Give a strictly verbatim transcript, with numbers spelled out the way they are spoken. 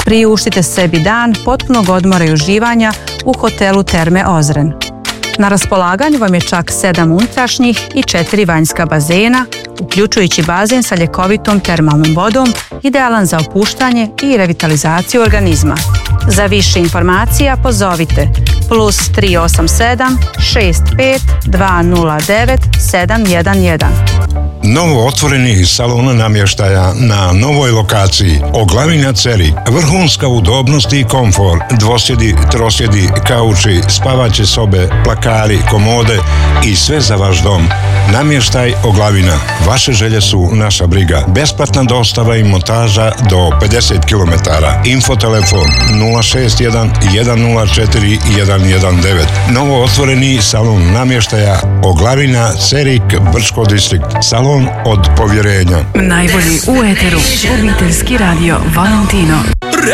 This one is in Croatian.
priuštite sebi dan potpunog odmora i uživanja u hotelu Terme Ozren. Na raspolaganju vam je čak sedam unutrašnjih i četiri vanjska bazena, uključujući bazen sa ljekovitom termalnom vodom, idealan za opuštanje i revitalizaciju organizma. Za više informacija pozovite plus tri osam sedam šest pet dva nula devet sedam jedan jedan. Novo otvoreni salon namještaja na novoj lokaciji Oglavina Cerik. Vrhunska udobnost i komfor, dvosjedi, trosjedi, kauči, spavaće sobe, plakari, komode i sve za vaš dom. Namještaj Oglavina. Vaše želje su naša briga. Besplatna dostava i montaža do pedeset kilometara. Infotelefon nula šest jedan jedan nula četiri jedan jedan devet. Novo otvoreni salon namještaja Oglavina Cerik, Brčko distrikt. Salon od povjerenja. Najbolji u eteru. Obiteljski radio Valentino.